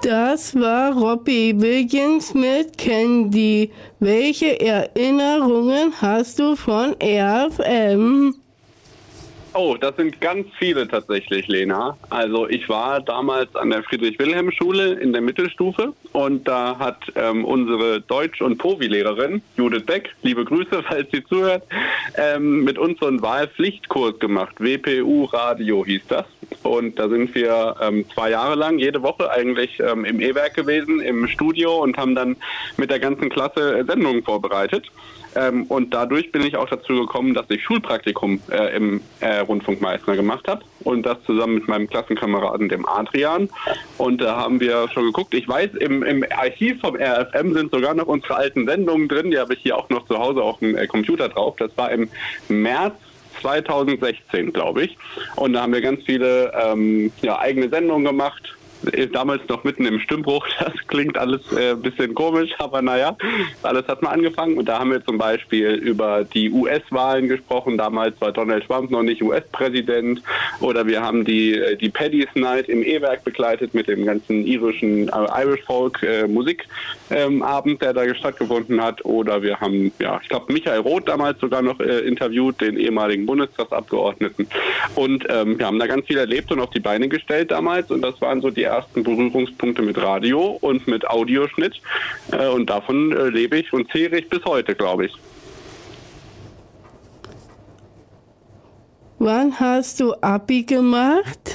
Das war Robbie Williams mit Candy. Welche Erinnerungen hast du von RFM? Oh, das sind ganz viele tatsächlich, Lena. Also ich war damals an der Friedrich-Wilhelm-Schule in der Mittelstufe und da hat unsere Deutsch- und Povi-Lehrerin Judith Beck, liebe Grüße, falls sie zuhört, mit uns so einen Wahlpflichtkurs gemacht. WPU Radio hieß das. Und da sind wir 2 Jahre lang jede Woche eigentlich im E-Werk gewesen, im Studio und haben dann mit der ganzen Klasse Sendungen vorbereitet. Und dadurch bin ich auch dazu gekommen, dass ich Schulpraktikum im Rundfunk Meißner gemacht habe und das zusammen mit meinem Klassenkameraden, dem Adrian. Und da haben wir schon geguckt. Ich weiß, im Archiv vom RFM sind sogar noch unsere alten Sendungen drin. Die habe ich hier auch noch zu Hause auf dem Computer drauf. Das war im März 2016, glaube ich. Und da haben wir ganz viele eigene Sendungen gemacht. Damals noch mitten im Stimmbruch, das klingt alles ein bisschen komisch, aber naja, alles hat mal angefangen und da haben wir zum Beispiel über die US-Wahlen gesprochen, damals war Donald Trump noch nicht US-Präsident oder wir haben die Paddy's Night im E-Werk begleitet mit dem ganzen irischen Irish Folk Musikabend, der da stattgefunden hat oder wir haben, ich glaube Michael Roth damals sogar noch interviewt, den ehemaligen Bundestagsabgeordneten und wir haben da ganz viel erlebt und auf die Beine gestellt damals und das waren so die ersten Berührungspunkte mit Radio und mit Audioschnitt und davon lebe ich und zehre ich bis heute, glaube ich. Wann hast du Abi gemacht?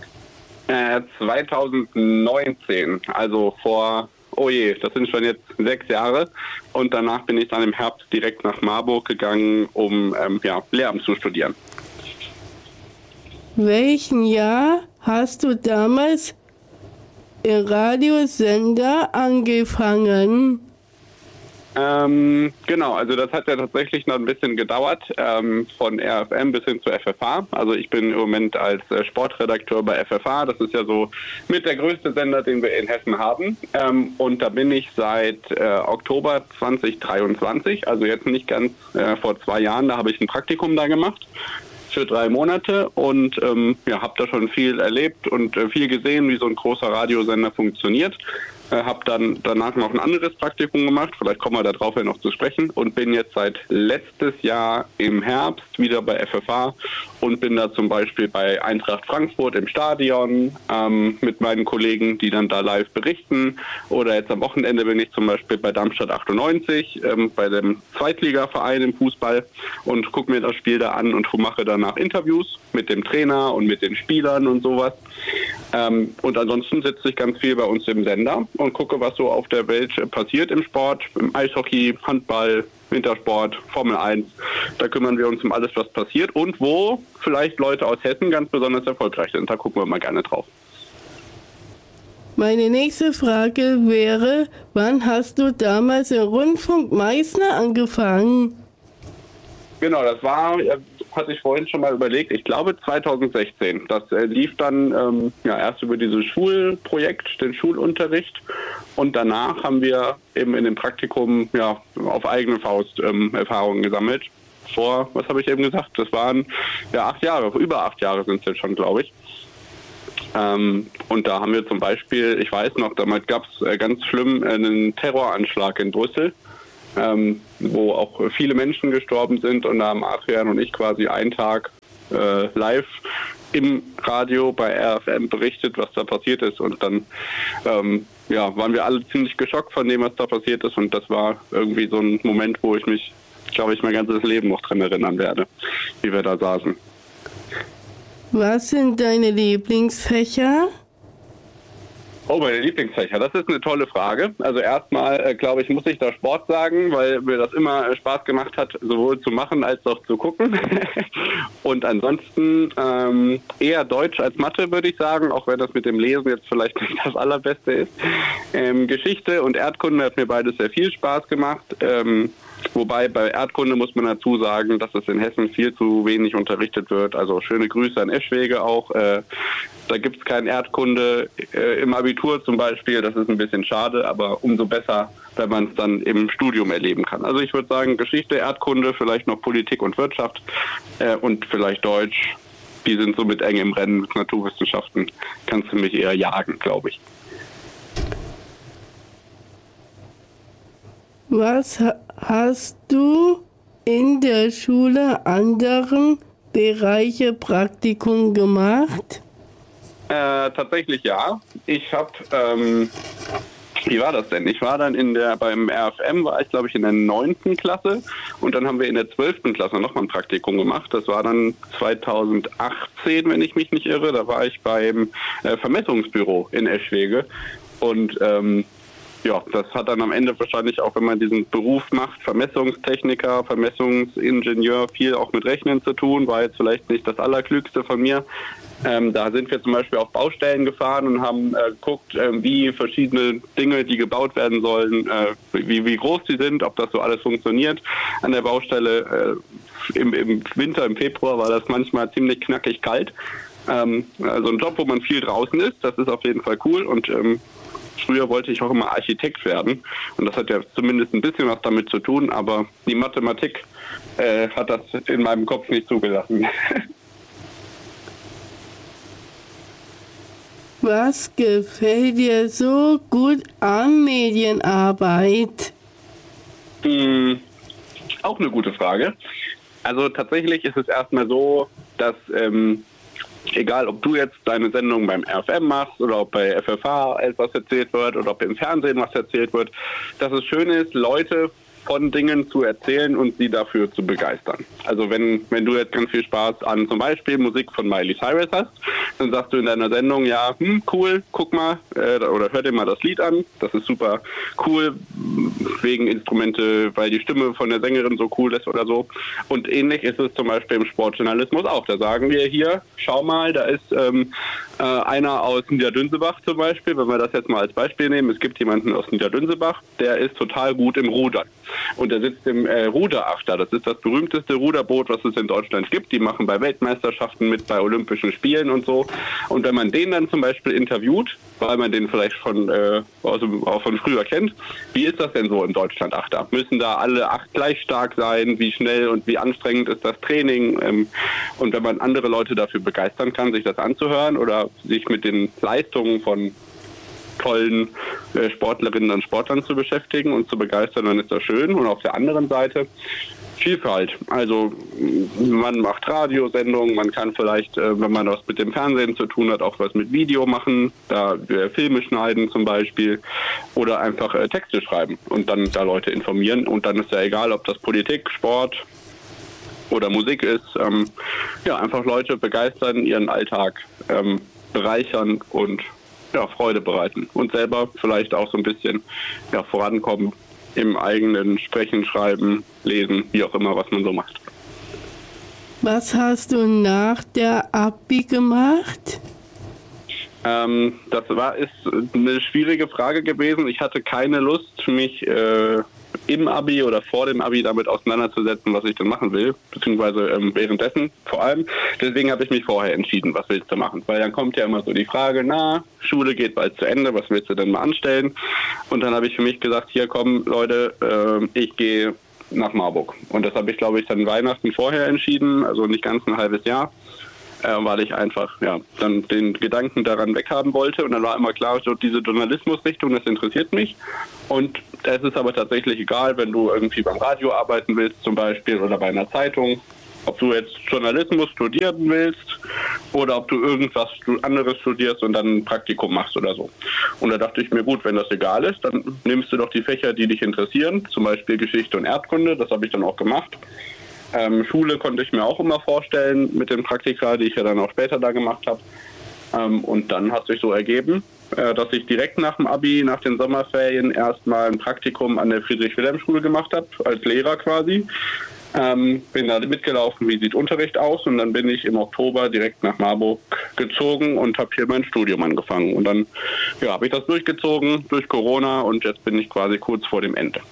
2019, also vor, das sind schon jetzt 6 Jahre und danach bin ich dann im Herbst direkt nach Marburg gegangen, um Lehramt zu studieren. Welchen Jahr hast du damals im Radiosender angefangen? Genau, also das hat ja tatsächlich noch ein bisschen gedauert, von RFM bis hin zu FFH. Also ich bin im Moment als Sportredakteur bei FFH. Das ist ja so mit der größte Sender, den wir in Hessen haben. Und da bin ich seit Oktober 2023, also jetzt nicht ganz vor 2 Jahren, da habe ich ein Praktikum da gemacht. Für 3 Monate und habe da schon viel erlebt und viel gesehen, wie so ein großer Radiosender funktioniert. Habe dann danach noch ein anderes Praktikum gemacht, vielleicht kommen wir da drauf ja noch zu sprechen und bin jetzt seit letztes Jahr im Herbst wieder bei FFH und bin da zum Beispiel bei Eintracht Frankfurt im Stadion mit meinen Kollegen, die dann da live berichten oder jetzt am Wochenende bin ich zum Beispiel bei Darmstadt 98 bei dem Zweitligaverein im Fußball und gucke mir das Spiel da an und mache danach Interviews mit dem Trainer und mit den Spielern und sowas. Und ansonsten sitze ich ganz viel bei uns im Sender und gucke, was so auf der Welt passiert im Sport, im Eishockey, Handball, Wintersport, Formel 1. Da kümmern wir uns um alles, was passiert und wo vielleicht Leute aus Hessen ganz besonders erfolgreich sind. Da gucken wir mal gerne drauf. Meine nächste Frage wäre, wann hast du damals im Rundfunk Meißner angefangen? Genau, das war, hatte ich vorhin schon mal überlegt, ich glaube 2016. Das lief dann erst über dieses Schulprojekt, den Schulunterricht und danach haben wir eben in dem Praktikum auf eigene Faust Erfahrungen gesammelt. Vor, was habe ich eben gesagt, das waren 8 Jahre, über 8 Jahre sind es jetzt schon, glaube ich. Und da haben wir zum Beispiel, ich weiß noch, damals gab es ganz schlimm einen Terroranschlag in Brüssel. Wo auch viele Menschen gestorben sind und da haben Adrian und ich quasi einen Tag live im Radio bei RFM berichtet, was da passiert ist und dann waren wir alle ziemlich geschockt von dem, was da passiert ist und das war irgendwie so ein Moment, wo ich mich, glaube ich, mein ganzes Leben noch dran erinnern werde, wie wir da saßen. Was sind deine Lieblingsfächer? Oh, meine Lieblingsfächer, das ist eine tolle Frage. Also erstmal, glaube ich, muss ich da Sport sagen, weil mir das immer Spaß gemacht hat, sowohl zu machen als auch zu gucken. Und ansonsten eher Deutsch als Mathe, würde ich sagen, auch wenn das mit dem Lesen jetzt vielleicht nicht das Allerbeste ist. Geschichte und Erdkunde hat mir beides sehr viel Spaß gemacht. Wobei bei Erdkunde muss man dazu sagen, dass es in Hessen viel zu wenig unterrichtet wird. Also schöne Grüße an Eschwege auch. Da gibt es keine Erdkunde im Abitur zum Beispiel. Das ist ein bisschen schade, aber umso besser, wenn man es dann im Studium erleben kann. Also ich würde sagen Geschichte, Erdkunde, vielleicht noch Politik und Wirtschaft und vielleicht Deutsch. Die sind so mit eng im Rennen mit Naturwissenschaften. Kannst du mich eher jagen, glaube ich. Was hast du in der Schule anderen Bereiche Praktikum gemacht? Tatsächlich ja. Ich habe, wie war das denn? Ich war dann beim RFM war ich glaube ich in der 9. Klasse und dann haben wir in der 12. Klasse nochmal ein Praktikum gemacht. Das war dann 2018, wenn ich mich nicht irre. Da war ich beim Vermessungsbüro in Eschwege und ja, das hat dann am Ende wahrscheinlich auch, wenn man diesen Beruf macht, Vermessungstechniker, Vermessungsingenieur, viel auch mit Rechnen zu tun, war jetzt vielleicht nicht das Allerklügste von mir. Da sind wir zum Beispiel auf Baustellen gefahren und haben geguckt, wie verschiedene Dinge, die gebaut werden sollen, wie groß die sind, ob das so alles funktioniert an der Baustelle. Im Winter, im Februar war das manchmal ziemlich knackig kalt. Also ein Job, wo man viel draußen ist, das ist auf jeden Fall cool und früher wollte ich auch immer Architekt werden und das hat ja zumindest ein bisschen was damit zu tun, aber die Mathematik hat das in meinem Kopf nicht zugelassen. Was gefällt dir so gut an Medienarbeit? Auch eine gute Frage. Also tatsächlich ist es erstmal so, dass egal, ob du jetzt deine Sendung beim RFM machst oder ob bei FFH etwas erzählt wird oder ob im Fernsehen was erzählt wird, dass es schön ist, Leute von Dingen zu erzählen und sie dafür zu begeistern. Also wenn du jetzt ganz viel Spaß an zum Beispiel Musik von Miley Cyrus hast, dann sagst du in deiner Sendung, ja, cool, guck mal oder hör dir mal das Lied an, das ist super cool, wegen Instrumente, weil die Stimme von der Sängerin so cool ist oder so. Und ähnlich ist es zum Beispiel im Sportjournalismus auch. Da sagen wir hier, schau mal, da ist einer aus Niederdünselbach zum Beispiel, wenn wir das jetzt mal als Beispiel nehmen, es gibt jemanden aus Niederdünselbach, der ist total gut im Rudern. Und der sitzt im Ruderachter. Das ist das berühmteste Ruderboot, was es in Deutschland gibt. Die machen bei Weltmeisterschaften mit, bei Olympischen Spielen und so. Und wenn man den dann zum Beispiel interviewt, weil man den vielleicht auch von früher kennt, wie ist das denn so im Deutschlandachter? Müssen da alle 8 gleich stark sein? Wie schnell und wie anstrengend ist das Training? Und wenn man andere Leute dafür begeistern kann, sich das anzuhören oder sich mit den Leistungen von tollen Sportlerinnen und Sportlern zu beschäftigen und zu begeistern, dann ist das schön. Und auf der anderen Seite Vielfalt. Also man macht Radiosendungen, man kann vielleicht, wenn man was mit dem Fernsehen zu tun hat, auch was mit Video machen, da Filme schneiden zum Beispiel oder einfach Texte schreiben und dann da Leute informieren. Und dann ist ja egal, ob das Politik, Sport oder Musik ist. Ja, einfach Leute begeistern, ihren Alltag bereichern und ja, Freude bereiten und selber vielleicht auch so ein bisschen vorankommen im eigenen Sprechen, Schreiben, Lesen, wie auch immer, was man so macht. Was hast du nach der Abi gemacht? Das ist eine schwierige Frage gewesen. Ich hatte keine Lust, mich im Abi oder vor dem Abi damit auseinanderzusetzen, was ich denn machen will, beziehungsweise währenddessen vor allem. Deswegen habe ich mich vorher entschieden, was willst du machen? Weil dann kommt ja immer so die Frage, Schule geht bald zu Ende, was willst du denn mal anstellen? Und dann habe ich für mich gesagt, hier kommen Leute, ich gehe nach Marburg. Und das habe ich, glaube ich, dann Weihnachten vorher entschieden, also nicht ganz ein halbes Jahr. Weil ich einfach dann den Gedanken daran weghaben wollte. Und dann war immer klar, so diese Journalismusrichtung, das interessiert mich. Und es ist aber tatsächlich egal, wenn du irgendwie beim Radio arbeiten willst zum Beispiel oder bei einer Zeitung, ob du jetzt Journalismus studieren willst oder ob du irgendwas anderes studierst und dann ein Praktikum machst oder so. Und da dachte ich mir, gut, wenn das egal ist, dann nimmst du doch die Fächer, die dich interessieren, zum Beispiel Geschichte und Erdkunde, das habe ich dann auch gemacht. Schule konnte ich mir auch immer vorstellen mit den Praktika, die ich ja dann auch später da gemacht habe. Und dann hat sich so ergeben, dass ich direkt nach dem Abi, nach den Sommerferien erstmal ein Praktikum an der Friedrich-Wilhelm-Schule gemacht habe, als Lehrer quasi. Bin da mitgelaufen, wie sieht Unterricht aus, und dann bin ich im Oktober direkt nach Marburg gezogen und habe hier mein Studium angefangen. Und dann habe ich das durchgezogen durch Corona und jetzt bin ich quasi kurz vor dem Ende.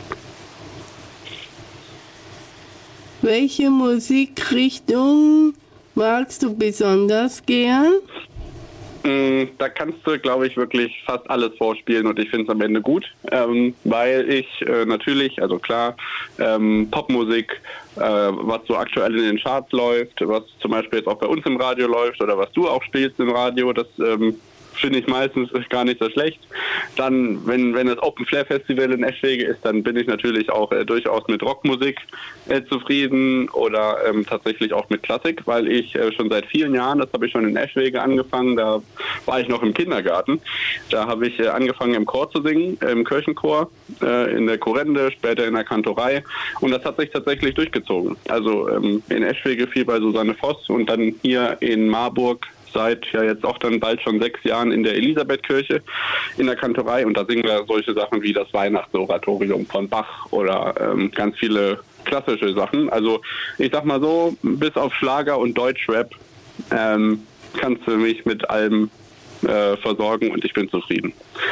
Welche Musikrichtung magst du besonders gern? Da kannst du, glaube ich, wirklich fast alles vorspielen und ich finde es am Ende gut, weil ich natürlich, also klar, Popmusik, was so aktuell in den Charts läuft, was zum Beispiel jetzt auch bei uns im Radio läuft oder was du auch spielst im Radio, das finde ich meistens gar nicht so schlecht. Dann, wenn das Open Flair Festival in Eschwege ist, dann bin ich natürlich auch durchaus mit Rockmusik zufrieden oder tatsächlich auch mit Klassik, weil ich schon seit vielen Jahren, das habe ich schon in Eschwege angefangen, da war ich noch im Kindergarten, da habe ich angefangen im Chor zu singen, im Kirchenchor, in der Chorende, später in der Kantorei, und das hat sich tatsächlich durchgezogen. Also in Eschwege viel bei Susanne Voss und dann hier in Marburg seit ja jetzt auch dann bald schon 6 Jahren in der Elisabethkirche in der Kantorei, und da singen wir solche Sachen wie das Weihnachtsoratorium von Bach oder ganz viele klassische Sachen. Also ich sag mal so, bis auf Schlager und Deutschrap kannst du mich mit allem versorgen und ich bin zufrieden.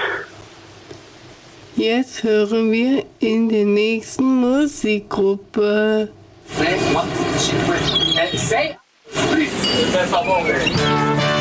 Jetzt hören wir in der nächsten Musikgruppe. Say, per favore.